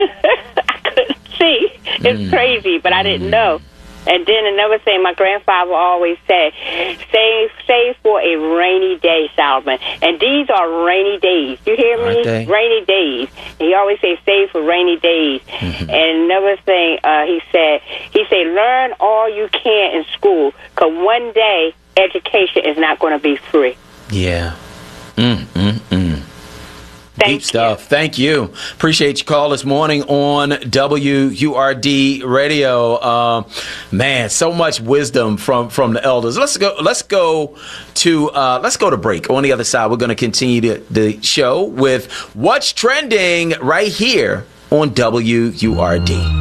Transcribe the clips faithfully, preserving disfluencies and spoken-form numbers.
I couldn't see. It's mm. crazy, but I didn't know. And then another thing, my grandfather always said, save, save for a rainy day, Solomon. And these are rainy days. You hear me? Aren't they? Rainy days. And he always say, save for rainy days. Mm-hmm. And another thing, uh, he said, he said, learn all you can in school, because one day education is not going to be free. Yeah. Mm, mm, mm. Thank Deep stuff. You. Thank you. Appreciate your call this morning on W U R D Radio. Uh, man, so much wisdom from, from the elders. Let's go. Let's go to uh, let's go to break. On the other side, we're going to continue the, the show with what's trending right here on W U R D.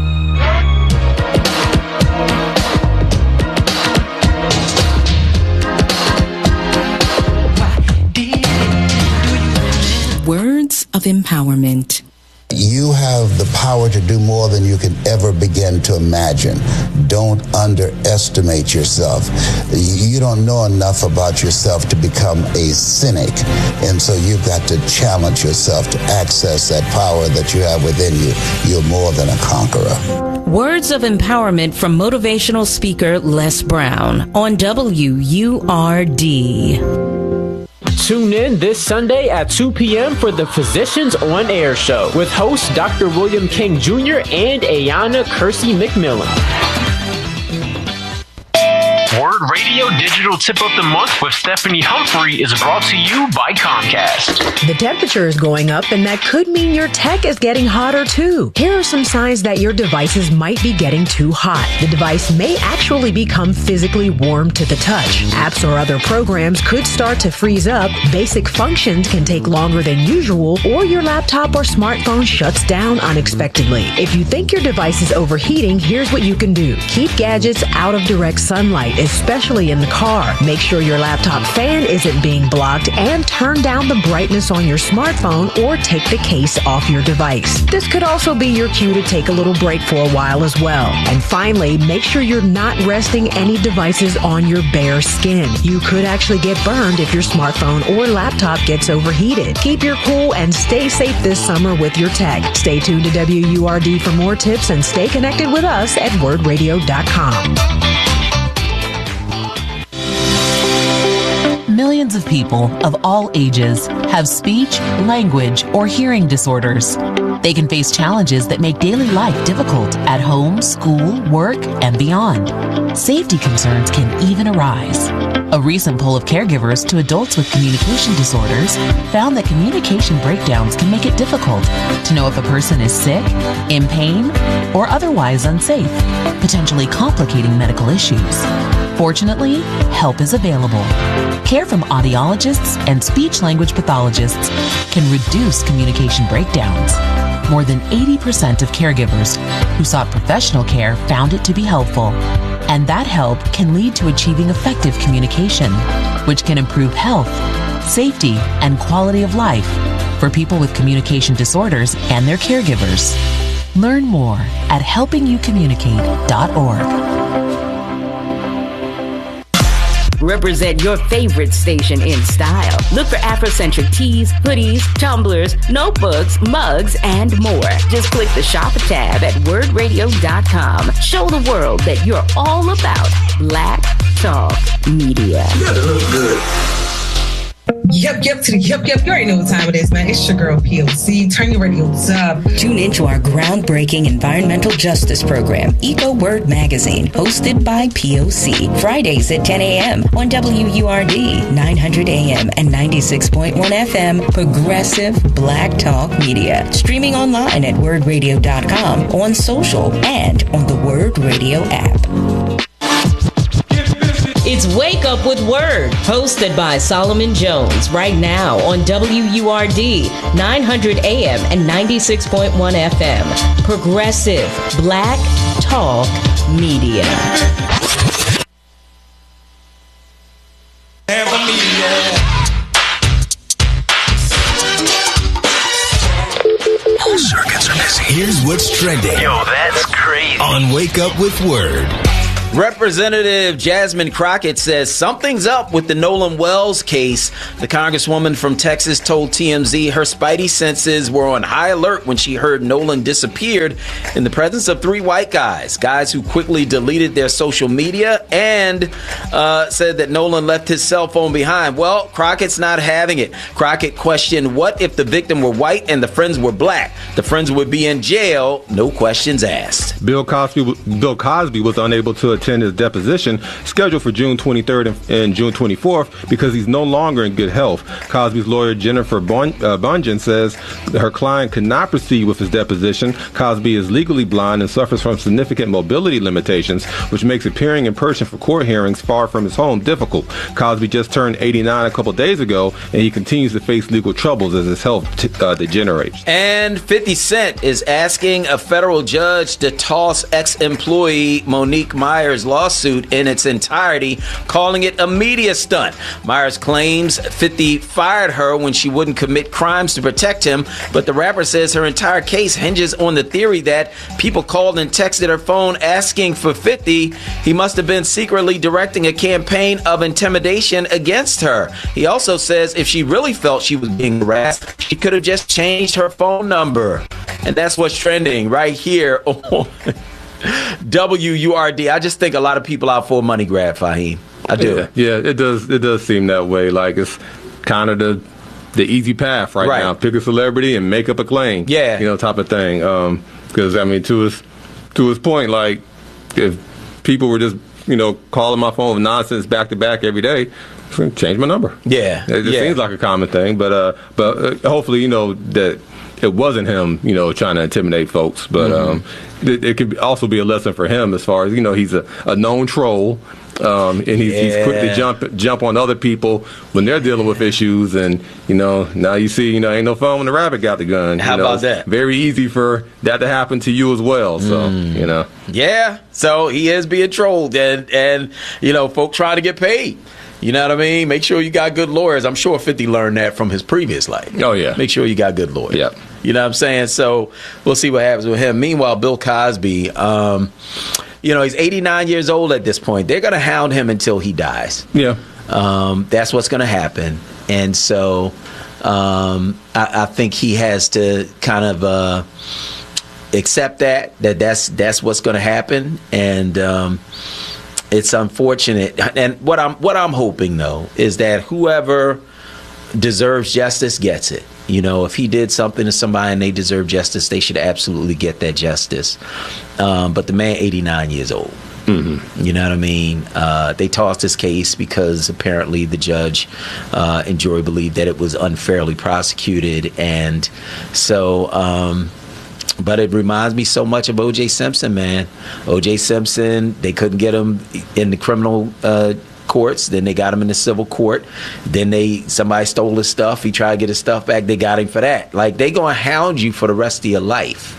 Words of empowerment. You have the power to do more than you can ever begin to imagine. Don't underestimate yourself. You don't know enough about yourself to become a cynic. And so you've got to challenge yourself to access that power that you have within you. You're more than a conqueror. Words of empowerment from motivational speaker Les Brown on W U R D. Tune in this Sunday at two p.m. for the Physicians on Air show with host Doctor William King Junior and Ayana Kersey McMillan. Word Radio Digital Tip of the Month with Stephanie Humphrey is brought to you by Comcast. The temperature is going up, and that could mean your tech is getting hotter too. Here are some signs that your devices might be getting too hot. The device may actually become physically warm to the touch. Apps or other programs could start to freeze up. Basic functions can take longer than usual, or your laptop or smartphone shuts down unexpectedly. If you think your device is overheating, here's what you can do. Keep gadgets out of direct sunlight, especially in the car. Make sure your laptop fan isn't being blocked, and turn down the brightness on your smartphone or take the case off your device. This could also be your cue to take a little break for a while as well. And finally, make sure you're not resting any devices on your bare skin. You could actually get burned if your smartphone or laptop gets overheated. Keep your cool and stay safe this summer with your tech. Stay tuned to W U R D for more tips and stay connected with us at word radio dot com. Millions of people of all ages have speech, language, or hearing disorders. They can face challenges that make daily life difficult at home, school, work, and beyond. Safety concerns can even arise. A recent poll of caregivers to adults with communication disorders found that communication breakdowns can make it difficult to know if a person is sick, in pain, or otherwise unsafe, potentially complicating medical issues. Fortunately, help is available. Care from audiologists and speech-language pathologists can reduce communication breakdowns. More than eighty percent of caregivers who sought professional care found it to be helpful. And that help can lead to achieving effective communication, which can improve health, safety, and quality of life for people with communication disorders and their caregivers. Learn more at helping you communicate dot org. Represent your favorite station in style. Look for Afrocentric tees, hoodies, tumblers, notebooks, mugs, and more. Just click the Shop tab at word radio dot com. Show the world that you're all about Black Talk Media. You gotta look good. Yep, yep, to the yep, yep. You already know what time it is, man. It's your girl, P O C. Turn your radios up. Tune into our groundbreaking environmental justice program, Eco Word Magazine, hosted by P O C. Fridays at ten a.m. on W U R D, nine hundred A M and ninety-six point one F M, Progressive Black Talk Media. Streaming online at word radio dot com, on social, and on the Word Radio app. It's Wake Up with Word, hosted by Solomon Jones, right now on W U R D, nine hundred A M and ninety-six point one F M. Progressive Black Talk Media. Circuits are busy. Here's what's trending. Yo, that's crazy. On Wake Up with Word. Representative Jasmine Crockett says something's up with the Nolan Wells case. The congresswoman from Texas told T M Z her spidey senses were on high alert when she heard Nolan disappeared in the presence of three white guys, guys who quickly deleted their social media and uh, said that Nolan left his cell phone behind. Well, Crockett's not having it. Crockett questioned, what if the victim were white and the friends were black? The friends would be in jail, no questions asked. Bill Cosby, Bill Cosby was unable to attend his deposition scheduled for June twenty-third and, and June twenty-fourth because he's no longer in good health. Cosby's lawyer Jennifer Bun, uh, Bungen says her client could not proceed with his deposition. Cosby is legally blind and suffers from significant mobility limitations, which makes appearing in person for court hearings far from his home difficult. Cosby just turned eighty-nine a couple days ago, and he continues to face legal troubles as his health t- uh, degenerates. And fifty Cent is asking a federal judge to toss ex-employee Monique Myers' lawsuit in its entirety, calling it a media stunt. Myers claims fifty fired her when she wouldn't commit crimes to protect him, but the rapper says her entire case hinges on the theory that people called and texted her phone asking for fifty. He must have been secretly directing a campaign of intimidation against her. He also says if she really felt she was being harassed, she could have just changed her phone number. And that's what's trending right here on W U R D. I just think a lot of people out for a money grab, Fahim. I do. Yeah, yeah, it does. It does seem that way. Like it's kind of the the easy path right, right now. Pick a celebrity and make up a claim. Yeah, you know, type of thing. Because um, I mean, to his to his point, like if people were just you know calling my phone with nonsense back to back every day, change my number. Yeah, it just yeah. seems like a common thing. But uh, but uh, hopefully, you know that. It wasn't him, you know, trying to intimidate folks, but mm-hmm. um, it, it could also be a lesson for him as far as, you know, he's a, a known troll, um, and he's, yeah. he's quick to jump jump on other people when they're dealing with issues, and, you know, now you see, you know, ain't no fun when the rabbit got the gun. How you know, about that? Very easy for that to happen to you as well, so, mm. you know. Yeah, so he is being trolled, and, and you know, folk trying to get paid. You know what I mean? Make sure you got good lawyers. I'm sure fifty learned that from his previous life. Oh, yeah. Make sure you got good lawyers. Yeah. You know what I'm saying? So we'll see what happens with him. Meanwhile, Bill Cosby, um, you know, he's eighty-nine years old at this point. They're going to hound him until he dies. Yeah. Um, that's what's going to happen. And so um, I, I think he has to kind of uh, accept that, that that's, that's what's going to happen. And um, it's unfortunate. And what I'm what I'm hoping, though, is that whoever deserves justice gets it. You know, if he did something to somebody and they deserve justice, they should absolutely get that justice. Um, but the man, eighty-nine years old. Mm-hmm. You know what I mean? Uh, they tossed his case because apparently the judge uh, and jury believed that it was unfairly prosecuted. And so... Um, But it reminds me so much of O J Simpson, man. O J Simpson, they couldn't get him in the criminal uh, courts. Then they got him in the civil court. Then they somebody stole his stuff. He tried to get his stuff back. They got him for that. Like, they going to hound you for the rest of your life.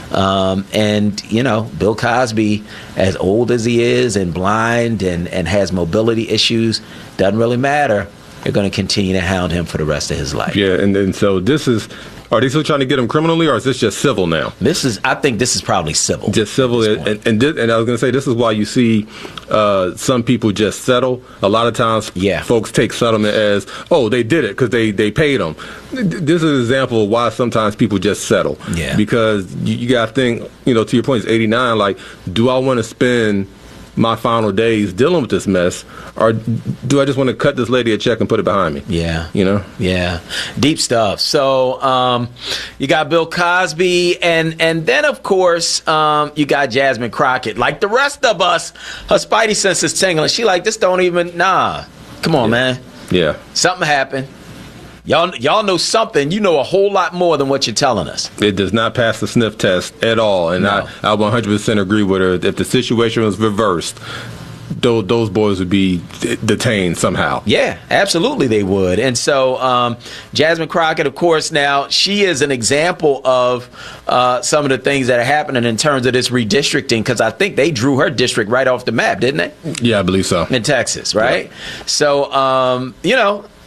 Um, and, you know, Bill Cosby, as old as he is and blind and, and has mobility issues, doesn't really matter. They're going to continue to hound him for the rest of his life. Yeah, and then so this is... Are they still trying to get him criminally, or is this just civil now? This is, I think this is probably civil. Just civil. And, and, and, this, and I was going to say, this is why you see uh, some people just settle. A lot of times yeah. folks take settlement as, oh, they did it because they, they paid them. This is an example of why sometimes people just settle. Yeah. Because you, you got to think, you know, to your point, it's eighty-nine, like, do I want to spend my final days dealing with this mess, or do I just want to cut this lady a check and put it behind me? Yeah. You know? Yeah. Deep stuff. So um, you got Bill Cosby, and, and then, of course, um, you got Jasmine Crockett. Like the rest of us, her spidey sense is tingling. She like, this don't even, nah. Come on, yeah. man. Yeah. Something happened. Y'all, y'all know something. You know a whole lot more than what you're telling us. It does not pass the sniff test at all, and no. I, I one hundred percent agree with her. If the situation was reversed, those, those boys would be d- detained somehow. Yeah, absolutely they would. And so um, Jasmine Crockett, of course, now she is an example of uh, some of the things that are happening in terms of this redistricting, because I think they drew her district right off the map, didn't they? Yeah, I believe so. In Texas, right? Yeah. So, um, you know,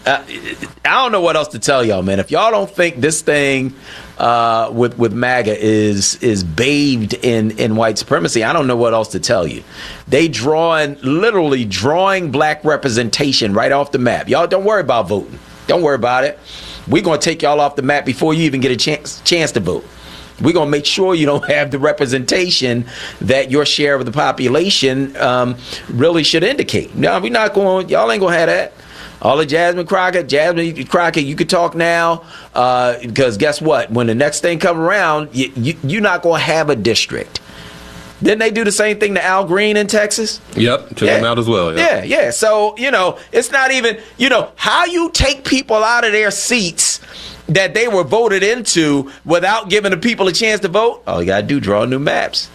uh, I don't know what else to tell y'all, man. If y'all don't think this thing uh, with with MAGA is is bathed in in white supremacy, I don't know what else to tell you. They drawing literally drawing black representation right off the map. Y'all don't worry about voting. Don't worry about it. We're gonna take y'all off the map before you even get a chance chance to vote. We're going to make sure you don't have the representation that your share of the population um, really should indicate. No, we're not going, y'all ain't going to have that. All of Jasmine Crockett, Jasmine Crockett, you can talk now uh, because guess what? When the next thing comes around, you, you, you're not going to have a district. Didn't they do the same thing to Al Green in Texas? Yep, took yeah. him out as well. Yeah, Yep. yeah. So, you know, it's not even, you know, how you take people out of their seats that they were voted into without giving the people a chance to vote. All you got to do, draw new maps.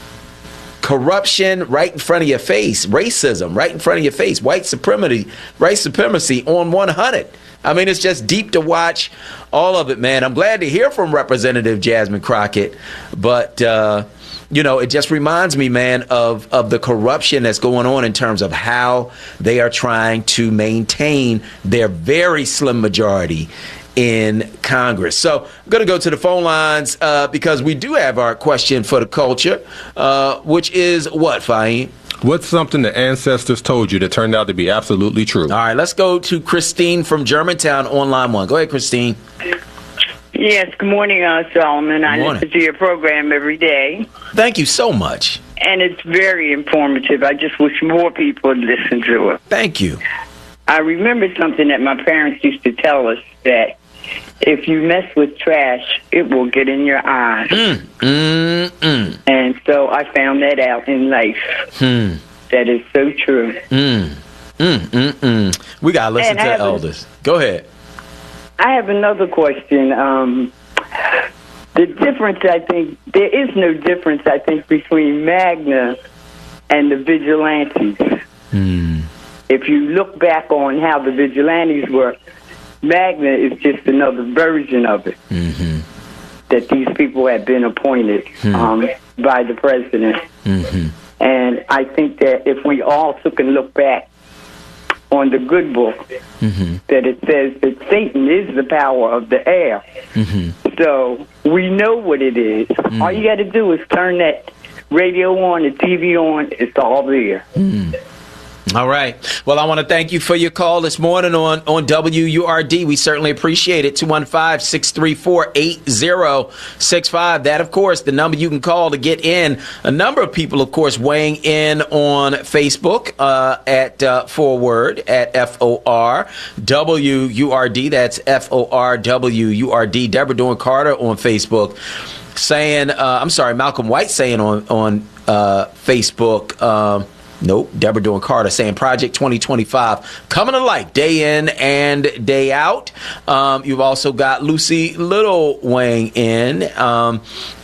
Corruption right in front of your face. Racism right in front of your face. White supremacy, white supremacy on one hundred. I mean, it's just deep to watch all of it, man. I'm glad to hear from Representative Jasmine Crockett, but, uh, you know, it just reminds me, man, of, of the corruption that's going on in terms of how they are trying to maintain their very slim majority in Congress. So I'm going to go to the phone lines uh, because we do have our question for the culture, uh, which is what, Fahim? What's something the ancestors told you that turned out to be absolutely true? All right, let's go to Christine from Germantown on line one. Go ahead, Christine. Yes, good morning, uh, Solomon. I listen to your program every day. Thank you so much. And it's very informative. I just wish more people would listen to it. Thank you. I remember something that my parents used to tell us, that if you mess with trash, it will get in your eyes. Mm, mm, mm. And so I found that out in life. Hmm. That is so true. Mm, mm, mm, mm. We got to listen And to the I have a- elders. Go ahead. I have another question. Um, the difference, I think, there is no difference, I think, between MAGA and the vigilantes. Hmm. If you look back on how the vigilantes were, MAGA is just another version of it. Mm-hmm. That these people have been appointed Hmm. um, by the president. Mm-hmm. And I think that if we all took a look back on the good book, Mm-hmm. that it says that Satan is the power of the air. Mm-hmm. So we know what it is. Mm. All you got to do is turn that radio on, the T V on. It's all there. Mm. All right. Well, I want to thank you for your call this morning on, on W U R D. We certainly appreciate it. two one five, six three four, eight zero six five. That, of course, the number you can call to get in. A number of people, of course, weighing in on Facebook uh, at uh, Forward, at F O R W U R D. That's F O R W U R D. Deborah Dawn Carter on Facebook saying, uh, I'm sorry, Malcolm White saying on, on uh, Facebook, um, Nope. Deborah Dawn Carter saying Project twenty twenty-five coming to light day in and day out. Um, you've also got Lucy Little weighing in. Um,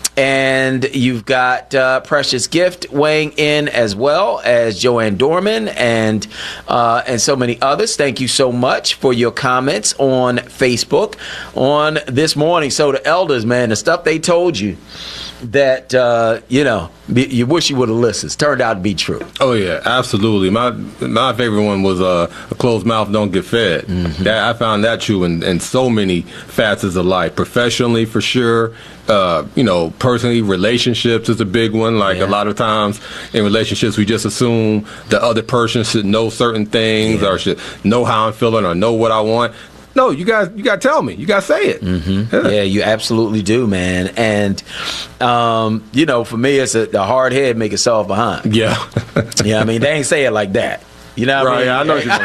and you've got uh, Precious Gift weighing in, as well as Joanne Dorman and uh, and so many others. Thank you so much for your comments on Facebook on this morning. So the elders, man, the stuff they told you that, uh, you know, you wish you would have listened. It's turned out to be true. Oh, yeah, absolutely. My my favorite one was uh, a closed mouth don't get fed. Mm-hmm. That, I found that true in, in so many facets of life. Professionally, for sure. Uh, you know, personally, relationships is a big one. Like yeah. a lot of times in relationships, we just assume the other person should know certain things yeah. or should know how I'm feeling or know what I want. No, you guys, you got to tell me. You got to say it. Mm-hmm. Yeah. yeah, you absolutely do, man. And, um, you know, for me, it's a, the hard head make it soft behind. Yeah. Yeah, I mean, they ain't say it like that. You know what right, I mean? Yeah,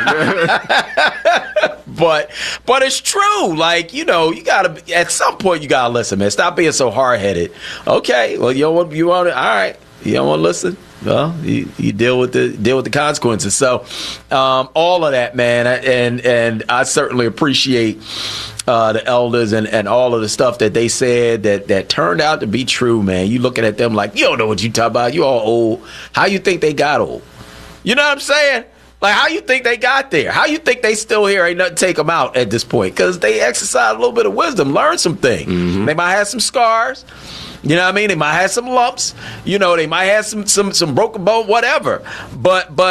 I know what you mean. But, but it's true. Like, you know, you got to, at some point, you got to listen, man. Stop being so hard-headed. Okay, well, you don't want, you want it? All right. You don't want to listen? Well, you, you deal with the deal with the consequences. So, um, all of that, man, and and I certainly appreciate uh, the elders and, and all of the stuff that they said that, that turned out to be true, man. You looking at them like, you don't know what you talking about. You all old. How you think they got old? You know what I'm saying? Like, how you think they got there? How you think they still here? Ain't nothing to take them out at this point, because they exercise a little bit of wisdom, learn some things. Mm-hmm. They might have some scars. You know what I mean? They might have some lumps. You know, they might have some some some broken bone, whatever. But but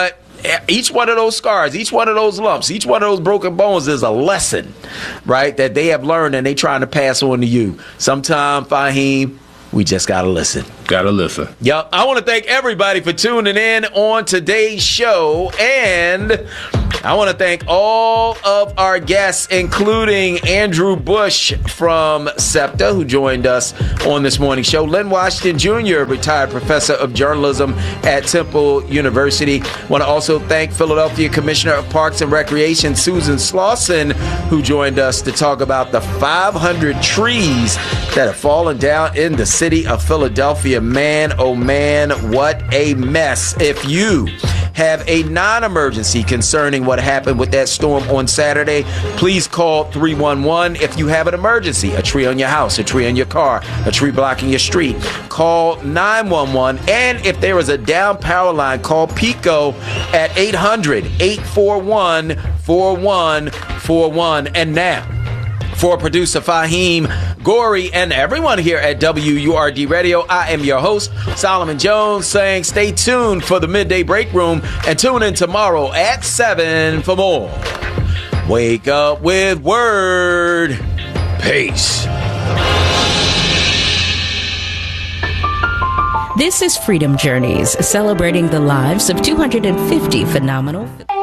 each one of those scars, each one of those lumps, each one of those broken bones is a lesson, right, that they have learned and they trying to pass on to you. Sometime, Fahim, we just got to listen. Got to listen. Yep. I want to thank everybody for tuning in on today's show. And I want to thank all of our guests, including Andrew Bush from SEPTA, who joined us on this morning's show. Lynn Washington Junior, retired professor of journalism at Temple University. I want to also thank Philadelphia Commissioner of Parks and Recreation, Susan Slauson, who joined us to talk about the five hundred trees that have fallen down in the city of Philadelphia. Man, oh man, what a mess. If you have a non-emergency concerning what happened with that storm on Saturday, please call three one one. If you have an emergency, a tree on your house, a tree on your car, a tree blocking your street, call nine one one. And if there is a down power line, call PECO at eight hundred, eight four one, four one four one. And now, for producer Fahim Gorey and everyone here at W U R D Radio, I am your host, Solomon Jones, saying stay tuned for the Midday Break Room and tune in tomorrow at seven for more. Wake up with Word. Peace. This is Freedom Journeys, celebrating the lives of two hundred fifty phenomenal